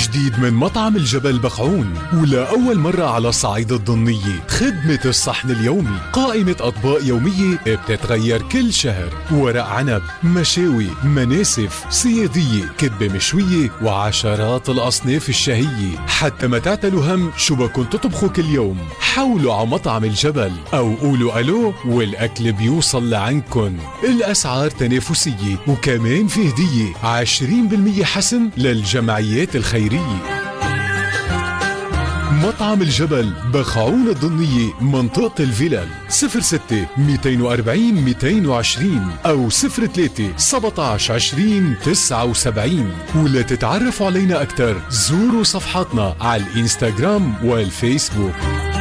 جديد من مطعم الجبل بقعون، ولأول مرة على صعيد الضنية خدمة الصحن اليومي، قائمة أطباق يومية بتتغير كل شهر، ورق عنب، مشاوي، مناسف، سيادية، كبة مشوية، وعشرات الأصناف الشهية. حتى ما تعتلوا هم شو بكون تطبخوا كل يوم، حولوا على مطعم الجبل أو قولوا ألو والأكل بيوصل لعندكن. الأسعار تنافسية، وكمان في هدية 20% حسن للجمعيات الخيرية. مطعم الجبل بقعون الضنية، منطقة الفلل. 06-240-220 أو 03-17-20-79. ولا تتعرفوا علينا أكتر زوروا صفحاتنا على الإنستغرام والفيسبوك.